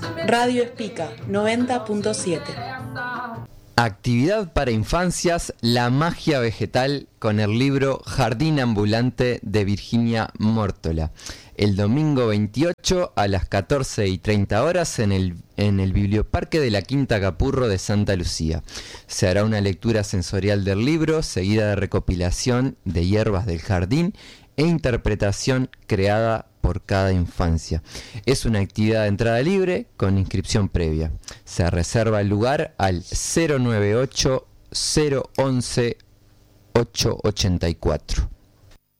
Radio Espica 90.7. Actividad para infancias, la magia vegetal, con el libro Jardín Ambulante de Virginia Mórtola. El domingo 28 a las 14:30 en el Biblioparque de la Quinta Capurro de Santa Lucía. Se hará una lectura sensorial del libro, seguida de recopilación de hierbas del jardín e interpretación creada por cada infancia. Es una actividad de entrada libre con inscripción previa. Se reserva el lugar al 098 011 884.